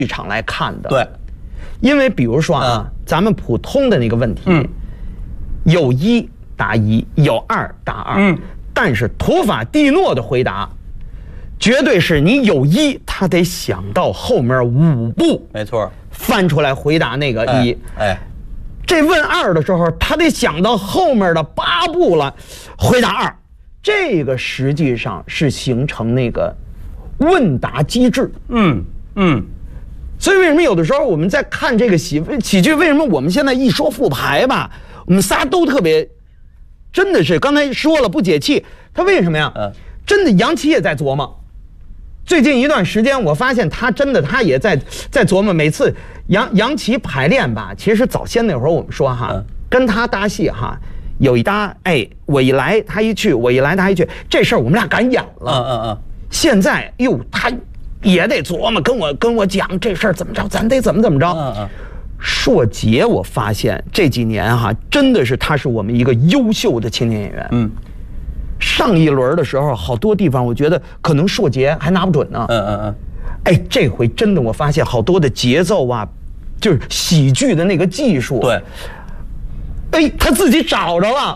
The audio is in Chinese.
剧场来看的。 对， 因为比如说啊，咱们普通的那个问题，有1答1，有2答2，但是土法蒂诺的回答，绝对是你有1，他得想到后面5步， 没错， 翻出来回答那个1。这问2的时候，他得想到后面的8步了，回答2。这个实际上是形成那个问答机制。所以为什么有的时候我们在看这个喜剧，为什么我们现在一说复排吧，我们仨都特别，真的是刚才说了不解气。他为什么呀？真的杨奇也在琢磨。最近一段时间，我发现他也在琢磨。每次杨奇排练吧，其实早先那会儿我们说哈，跟他搭戏哈，有一搭，哎，我一来他一去，我一来他一去，这事儿我们俩敢演了。现在哟，他也得琢磨，跟我讲这事儿怎么着，咱得怎么着。硕杰，我发现这几年哈，真的是他是我们一个优秀的青年演员。上一轮的时候，好多地方我觉得可能硕杰还拿不准呢。哎，这回真的我发现好多的节奏啊，就是喜剧的那个技术。对，哎，他自己找着了。